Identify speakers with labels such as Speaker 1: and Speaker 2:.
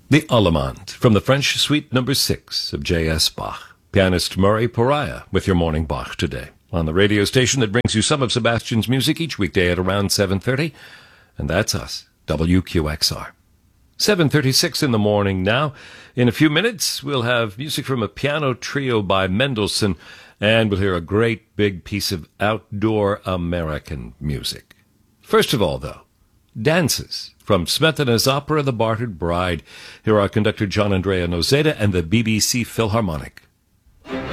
Speaker 1: The Allemande, from the French Suite No. 6 of J.S. Bach. Pianist Murray Pariah with your morning Bach today, on the radio station that brings you some of Sebastian's music each weekday at around 7:30, and that's us, WQXR. 7:36 in the morning now. In a few minutes, we'll have music from a piano trio by Mendelssohn, and we'll hear a great big piece of outdoor American music. First of all, though, dances from Smetana's opera The Bartered Bride. Here are conductor John Andrea Nozeda and the BBC Philharmonic.